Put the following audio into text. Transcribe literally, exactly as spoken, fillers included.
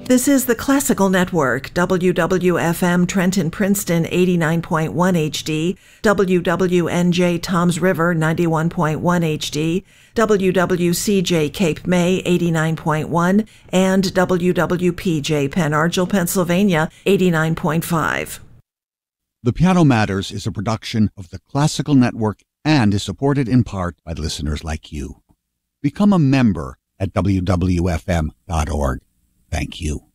This is the Classical Network, W W F M Trenton Princeton eighty-nine point one H D, W W N J Toms River ninety-one point one H D, W W C J Cape May eighty-nine point one, and W W P J Penn Argyl, Pennsylvania eighty-nine point five. The Piano Matters is a production of the Classical Network and is supported in part by listeners like you. Become a member at W W F M dot org. Thank you.